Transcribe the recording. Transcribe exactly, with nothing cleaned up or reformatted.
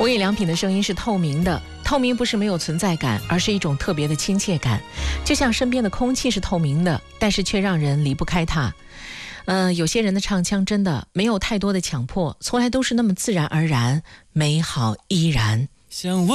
无印良品的声音是透明的，透明不是没有存在感，而是一种特别的亲切感，就像身边的空气是透明的，但是却让人离不开它。呃，有些人的唱腔真的没有太多的强迫，从来都是那么自然而然，美好依然。 想问